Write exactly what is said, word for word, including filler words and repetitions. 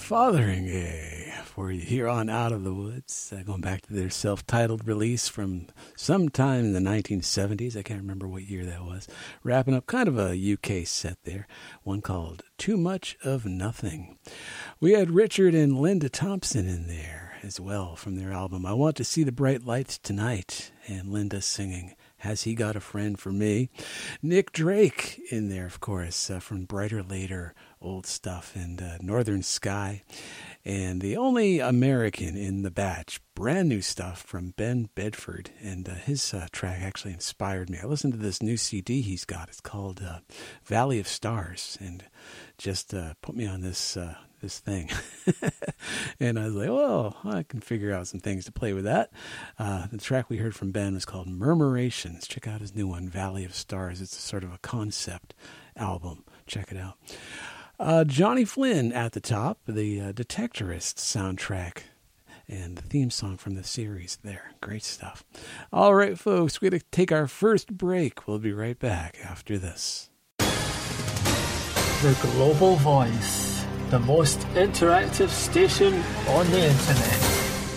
Fotheringay for you here on Out of the Woods, uh, going back to their self-titled release from sometime in the nineteen seventies. I can't remember what year that was. Wrapping up kind of a U K set there, one called Too Much of Nothing. We had Richard and Linda Thompson in there as well from their album I Want to See the Bright Lights Tonight, and Linda singing Has He Got a Friend for Me? Nick Drake in there, of course, uh, from Brighter Later, old stuff, and uh, Northern Sky. And the only American in the batch, brand new stuff from Ben Bedford. And uh, his uh, track actually inspired me. I listened to this new C D he's got. It's called uh, Valley of Stars. And just uh, put me on this uh, this thing. And I was like, well, I can figure out some things to play with that. Uh, the track we heard from Ben was called Murmurations. Check out his new one, Valley of Stars. It's sort of a concept album. Check it out. Uh, Johnny Flynn at the top, the uh, Detectorist soundtrack and the theme song from the series there. Great stuff. All right, folks, we're going to take our first break. We'll be right back after this. The Global Voice, the most interactive station on the internet.